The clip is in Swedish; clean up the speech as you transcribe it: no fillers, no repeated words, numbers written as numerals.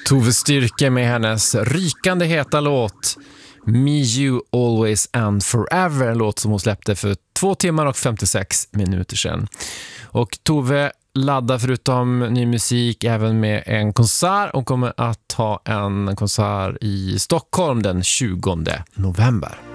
Tove Styrke med hennes rykande heta låt Me, You, Always and Forever, en låt som hon släppte för 2 timmar och 56 minuter sedan. Och Tove laddar förutom ny musik även med en konsert. Hon kommer att ha en konsert i Stockholm den 20 november.